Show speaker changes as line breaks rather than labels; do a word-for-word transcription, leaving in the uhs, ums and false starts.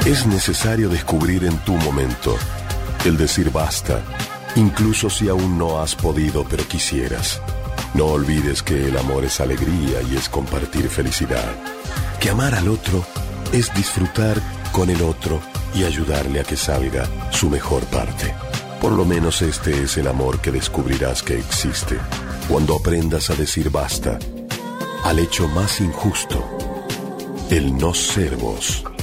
Es necesario descubrir en tu momento el decir basta, incluso si aún no has podido pero quisieras. No olvides que el amor es alegría y es compartir felicidad. Que amar al otro es disfrutar con el otro y ayudarle a que salga su mejor parte. Por lo menos este es el amor que descubrirás que existe cuando aprendas a decir basta al hecho más injusto, el no ser vos.